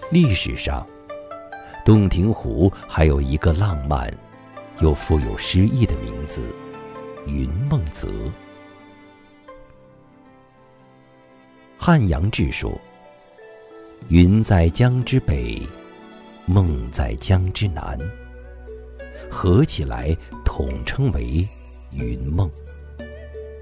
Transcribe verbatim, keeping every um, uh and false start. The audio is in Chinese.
历史上，洞庭湖还有一个浪漫又富有诗意的名字——云梦泽。汉阳志说：“云在江之北，梦在江之南，合起来统称为云梦。”